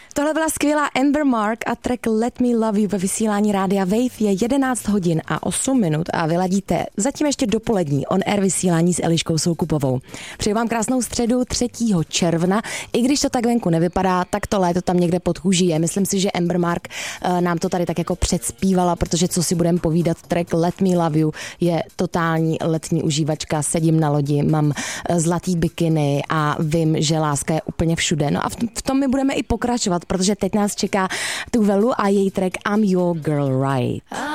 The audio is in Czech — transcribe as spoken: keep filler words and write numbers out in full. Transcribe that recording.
Tohle byla skvělá Amber Mark a track Let Me Love You ve vysílání Rádia Wave. Je jedenáct hodin a osm minut a vyladíte zatím ještě dopolední on-air vysílání s Eliškou Soukupovou. Přeju vám krásnou středu třetího června. I když to tak venku nevypadá, tak to léto tam někde pod kůží je. Myslím si, že Amber Mark uh, nám to tady tak jako předspívala, protože co si budeme povídat, track Let Me Love You je totální letní užívačka. Sedím na lodi, mám uh, zlatý bikiny a vím, že láska je úplně všude. No a v, v tom my budeme i pokračovat, protože teď nás čeká Tove Lo a její track I'm Your Girl Right.